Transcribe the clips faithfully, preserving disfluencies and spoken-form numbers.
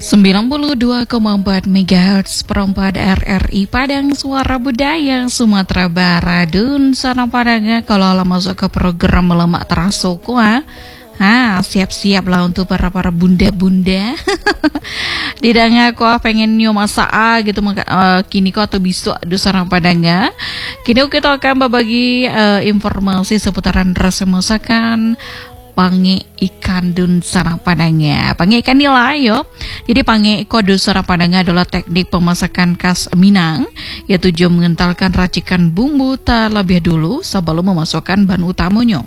sembilan puluh dua koma empat megahertz perempat R R I Padang, Suara Budaya Sumatera Barat. Dun sana Padangnya kalau lah masuk ke program melemak terasoko ah. Ah, siap-siap lah untuk para-para bunda-bunda. Didangnya kok pengen nyo masak ah gitu maka uh, kini kok atau besok dusana Padangnya. Kini kita akan berbagi uh, informasi seputaran rasa masakan pange ikan dun sana Padangnya. Pange ikan nila yo. Jadi pange iko dun sana Padangnya adalah teknik pemasakan khas Minang, yaitu tujuan mengentalkan racikan bumbu terlebih dulu sebelum memasukkan bahan utamanya.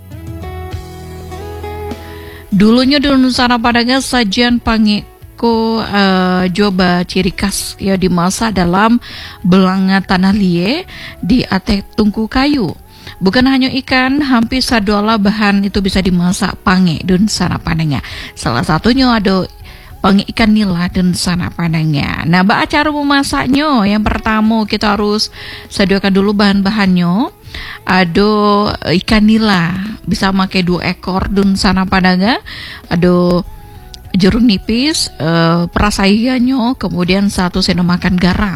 Dulunya di Nusantara Padangnya sajian pange ko uh, coba ciri khas ya dimasak dalam belanga tanah lie di atek tungku kayu. Bukan hanya ikan, hampir sadola bahan itu bisa dimasak pange dun sana Padangnya. Salah satunya ada pange ikan nila dun sana Padangnya. Nah, bak cara memasaknya, yang pertama kita harus sediakan dulu bahan-bahannya. Ada ikan nila, bisa pakai dua ekor dun sana Padangnya. Ada jeruk nipis, eh, perasaiannya, kemudian satu sendok makan garam.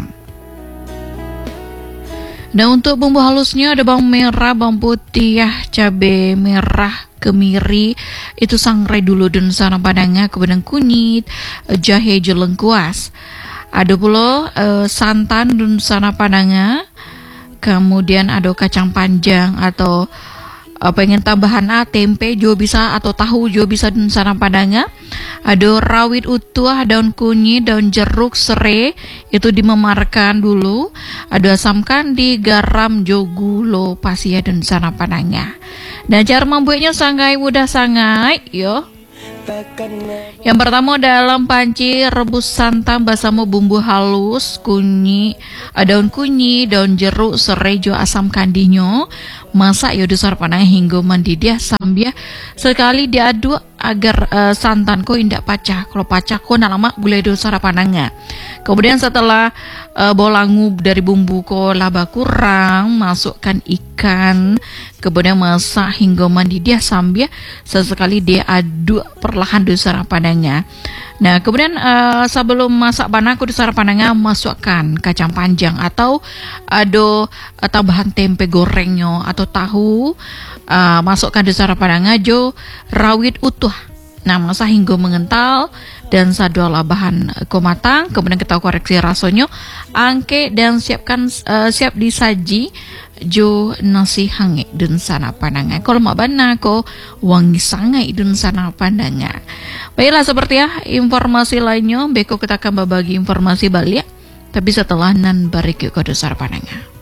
Nah, untuk bumbu halusnya ada bawang merah, bawang putih, ya, cabai merah, kemiri, itu sangrai dulu dun sana Padangnya, kemudian kunyit, jahe, jelengkuas. Ada pula eh, santan dun sana Padangnya. Kemudian ada kacang panjang atau uh, pengen tambahan ah, tempe juga bisa atau tahu juga bisa di sana Padangnya. Ada rawit utuh, daun kunyit, daun jeruk, serai itu dimemarkan dulu. Ada asam kandi, garam, jogulo, pasia dan sana Padangnya. Dan cara membuatnya sangat mudah sangat, yo. Yang pertama dalam panci rebus santan bersama bumbu halus, kunyit, daun kunyit, daun jeruk, serai, jo asam kandinya. Masak ya dasar Padang hingga mendidih sambil sekali diaduk agar uh, santan ko indak pecah. Kalau pecah ko nak lama gulai dasar Padangnya. Kemudian setelah uh, bolangu dari bumbu ko laba kurang, masukkan ikan, kemudian masak hingga mendidih sambil sesekali diaduk perlahan dasar Padangnya. Nah, kemudian uh, sebelum masak banaku dasar Padangnya masukkan kacang panjang atau ada uh, tambahan tempe gorengnya atau tahu, uh, masukkan dasar Padangnya jo rawit utuh. Nah, masak hingga mengental dan sadola bahan ko matang, kemudian kita koreksi rasanya, angke dan siapkan uh, siap disaji jo nasi hangat dun sana Padangnya. Kalau mak bana ko wangi sangai dun sana Padangnya. Baiklah, seperti ya informasi lainnya, beko kita akan berbagi informasi balik, tapi setelah nan bariki ko dasar Padangnya.